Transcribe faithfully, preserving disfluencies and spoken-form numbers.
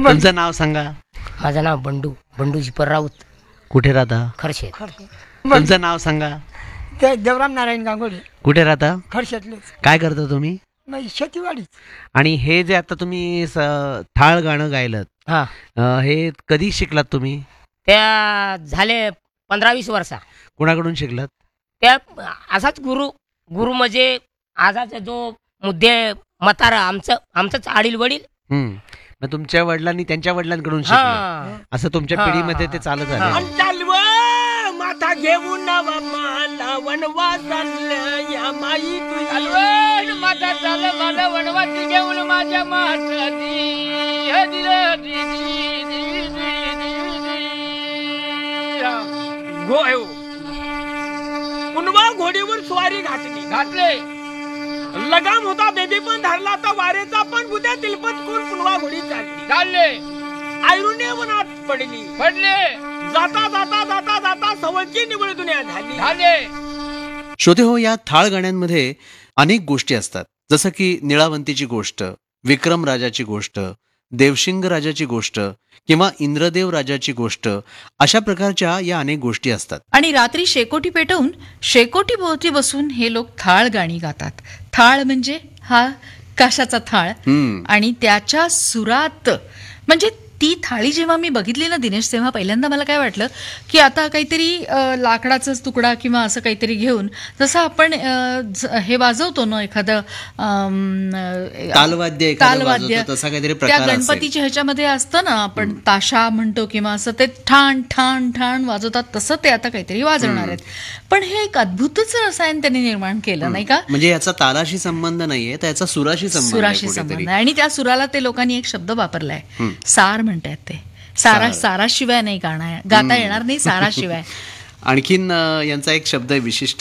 तुमचं नाव सांगा. माझं नाव बंडू बंडू जिपर राऊत. कुठे राहता? खरशेत. तुमचं नाव सांगा. ते देवराम नारायण गांगोडे. कुठे राहता? खरशेतले. काय करता तुम्ही? नाही, शेतीवाडी. आणि हे जे आता तुम्ही स- थाळ गाणं गायलं, हा, हे कधी शिकलात तुम्ही? त्या झाले पंधरा वीस वर्षा. कुणाकडून शिकलात? त्या असाच गुरु गुरु म्हणजे आजाचा जो मुद्दे मतारा आमचं आमचंच आडील वडील. हम्म. मग तुमच्या वडिलांनी त्यांच्या वडिलांकडून शिकलं, हा, असं तुमच्या हा, पिढीमध्ये ते हा, चालत हा. आलं. आणि चालव माथा घेऊन नवा माला वनवासाला या माई तुझी. चालवण माता चाल मला वनवासी घेऊन माझ्या माताची हदी हदी दी दी दी दी दी. गो आहे हो. पुन्हा घोडीवर स्वारी घातली. घातले लगाम होता बेबी पण धरला तर वारेचा पण बुद्या तिलपत कोण पुन्हा घोडी चालली. चालले आयरुने वनात पडली. पडले जाता जाता जाता जाता सवलची निवड दुनिया झाली. झाले. श्रोते हो, या थाळ गाण्यांमध्ये अनेक गोष्टी असतात, जसं की निळावंतीची गोष्ट, विक्रम राजाची गोष्ट, देवशिंग राजाची गोष्ट किंवा इंद्रदेव राजाची गोष्ट, अशा प्रकारच्या या अनेक गोष्टी असतात. आणि रात्री शेकोटी पेटवून शेकोटी भोवती बसून हे लोक थाळ गाणी गातात. थाळ म्हणजे हा काशाचा थाळ, हम्म. आणि त्याच्या सुरात, म्हणजे ती थाळी जेव्हा मी बघितली ना दिनेश, तेव्हा पहिल्यांदा मला काय वाटलं की आता काहीतरी अ, लाकडाचाच तुकडा किंवा असं काहीतरी घेऊन, जसं आपण अ, ज- हे वाजवतो ना एखादं अम, अ, तालवाद्य एखादं तालवाद्य, वाजवतो, तसा काहीतरी त्या प्रकार असेल. गणपतीच्या ह्याच्यामध्ये असतं ना, आपण ताशा म्हणतो किंवा असं ते ठाण ठाण ठाण वाजवतात, तसं ते आता काहीतरी वाजवणार आहेत. पण हे एक अद्भुतच रसायन त्यांनी निर्माण केलं, नाही का? म्हणजे याचा तालाशी संबंध नाहीये, त्याचा सुराशी संबंध आहे सुराशी कुठेतरी. संबंध आहे. आणि त्या सुराला ते लोकांनी एक शब्द वापरलाय, सार म्हणतात ते. सारा साराशिवाय नाही गाणं गाता येणार नाही, साराशिवाय. आणखीन अ, यांचा एक शब्द आहे विशिष्ट,